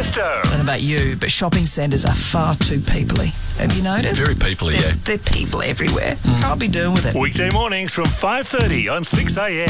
Tiesto. I don't know about you, but shopping centres are far too peoply. Have you noticed? Very peoply, yeah. They're people everywhere. Can't be doing with it. Weekday mornings from 5:30 on 6am.